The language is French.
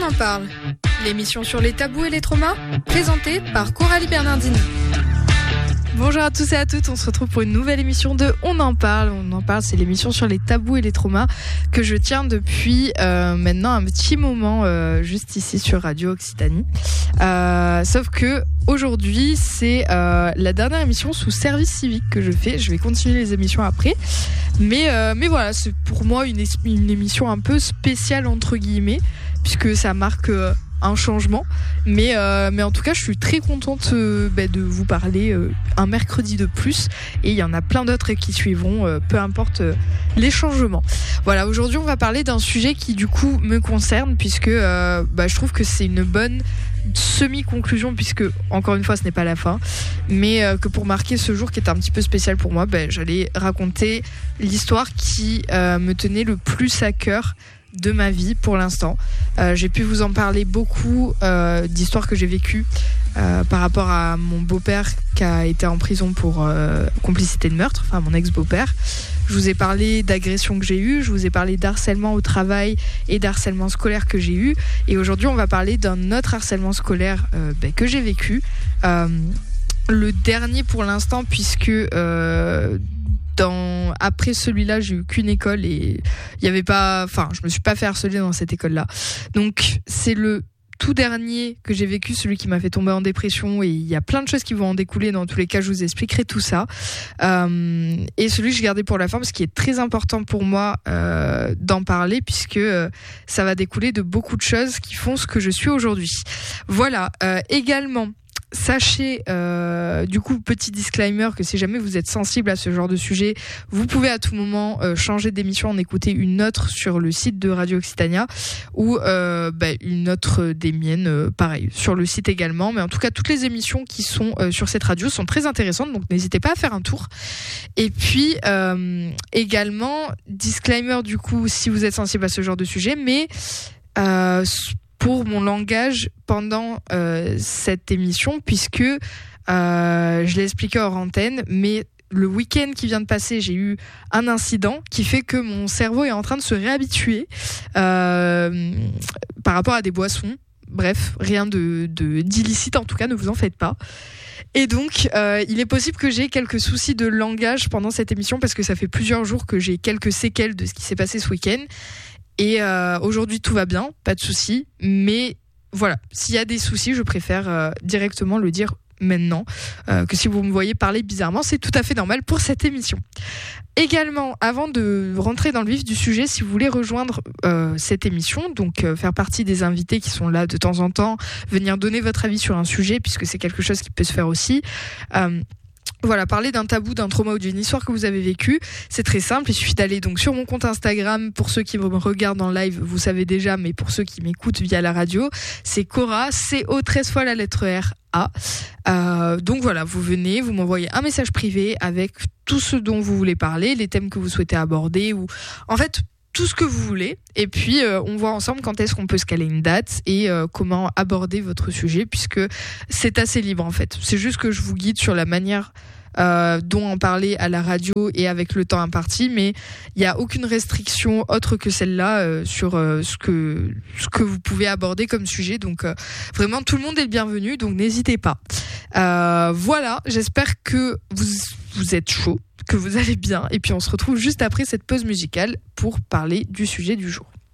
en parle, l'émission sur les tabous et les traumas, présentée par Coralie Bernardini. Bonjour à tous et à toutes, on se retrouve pour une nouvelle émission de On en parle. On en parle, c'est l'émission sur les tabous et les traumas que je tiens depuis maintenant un petit moment juste ici sur Radio Occitanie. Sauf que aujourd'hui, c'est la dernière émission sous service civique que je fais. Je vais continuer les émissions après. Mais voilà, c'est pour moi une émission un peu spéciale entre guillemets, puisque ça marque un changement, mais en tout cas je suis très contente de vous parler un mercredi de plus, et il y en a plein d'autres qui suivront, peu importe les changements. Voilà, aujourd'hui on va parler d'un sujet qui du coup me concerne, puisque je trouve que c'est une bonne semi-conclusion, puisque encore une fois ce n'est pas la fin, mais que pour marquer ce jour qui est un petit peu spécial pour moi, j'allais raconter l'histoire qui me tenait le plus à cœur de ma vie pour l'instant. J'ai pu vous en parler beaucoup d'histoires que j'ai vécues par rapport à mon beau-père qui a été en prison pour complicité de meurtre, enfin mon ex-beau-père. Je vous ai parlé d'agressions que j'ai eues, je vous ai parlé d'harcèlement au travail et d'harcèlement scolaire que j'ai eu, et aujourd'hui on va parler d'un autre harcèlement scolaire que j'ai vécu. Le dernier pour l'instant, puisque après celui-là, j'ai eu qu'une école et il y avait pas, je me suis pas fait harceler dans cette école-là. Donc c'est le tout dernier que j'ai vécu, celui qui m'a fait tomber en dépression, et il y a plein de choses qui vont en découler. Dans tous les cas, je vous expliquerai tout ça. Et celui que je gardais pour la fin, parce qu'il est très important pour moi d'en parler, puisque ça va découler de beaucoup de choses qui font ce que je suis aujourd'hui. Voilà. Également, sachez, du coup, petit disclaimer, que si jamais vous êtes sensible à ce genre de sujet, vous pouvez à tout moment changer d'émission, en écouter une autre sur le site de Radio Occitania, ou une autre des miennes, pareil, sur le site également. Mais en tout cas, toutes les émissions qui sont sur cette radio sont très intéressantes, donc n'hésitez pas à faire un tour. Et puis, également, disclaimer, du coup, si vous êtes sensible à ce genre de sujet, mais pour mon langage pendant cette émission, puisque je l'ai expliqué hors antenne, mais le week-end qui vient de passer, j'ai eu un incident qui fait que mon cerveau est en train de se réhabituer par rapport à des boissons. Bref, rien d'illicite, en tout cas, ne vous en faites pas. Et donc, il est possible que j'ai quelques soucis de langage pendant cette émission, parce que ça fait plusieurs jours que j'ai quelques séquelles de ce qui s'est passé ce week-end. Et aujourd'hui tout va bien, pas de soucis, mais voilà, s'il y a des soucis, je préfère directement le dire maintenant, que si vous me voyez parler bizarrement, c'est tout à fait normal pour cette émission. Également, avant de rentrer dans le vif du sujet, si vous voulez rejoindre cette émission, donc faire partie des invités qui sont là de temps en temps, venir donner votre avis sur un sujet, puisque c'est quelque chose qui peut se faire aussi, voilà, parler d'un tabou, d'un trauma ou d'une histoire que vous avez vécue, c'est très simple. Il suffit d'aller donc sur mon compte Instagram. Pour ceux qui me regardent en live, vous savez déjà, mais pour ceux qui m'écoutent via la radio, c'est Cora, CO 13 fois la lettre R A. Donc voilà, vous venez, vous m'envoyez un message privé avec tout ce dont vous voulez parler, les thèmes que vous souhaitez aborder, ou en fait tout ce que vous voulez, et puis on voit ensemble quand est-ce qu'on peut se caler une date et comment aborder votre sujet, puisque c'est assez libre en fait. C'est juste que je vous guide sur la manière dont en parler à la radio et avec le temps imparti, mais il n'y a aucune restriction autre que celle-là sur ce que vous pouvez aborder comme sujet. Donc vraiment tout le monde est le bienvenu, donc n'hésitez pas. Voilà, j'espère que vous êtes chaud, que vous allez bien, et puis on se retrouve juste après cette pause musicale pour parler du sujet du jour.